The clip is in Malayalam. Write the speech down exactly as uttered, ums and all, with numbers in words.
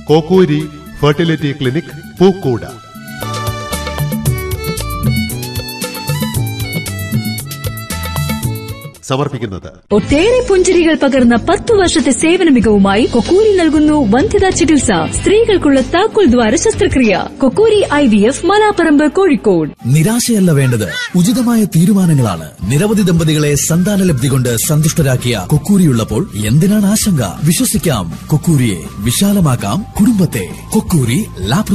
Kokkoori fertility clinic, പൂക്കൂട. സമർപ്പിക്കുന്നത് ഒട്ടേറെ പുഞ്ചിരികൾ പകർന്ന പത്തു വർഷത്തെ സേവന മികവുമായി കൊക്കൂരി നൽകുന്നു വന്ധ്യതാ ചികിത്സ. സ്ത്രീകൾക്കുള്ള താക്കോൽ ദ്വാര ശസ്ത്രക്രിയ. കൊക്കൂരി I V F, Malaparamba, Kozhikode. നിരാശയല്ല വേണ്ടത്, ഉചിതമായ തീരുമാനങ്ങളാണ്. നിരവധി ദമ്പതികളെ സന്താനലബ്ധി കൊണ്ട് സന്തുഷ്ടരാക്കിയ കൊക്കൂരിയുള്ളപ്പോൾ എന്തിനാണ് ആശങ്ക? വിശ്വസിക്കാം കൊക്കൂരിയെ, വിശാലമാക്കാം കുടുംബത്തെ. കൊക്കൂരി ലാബ്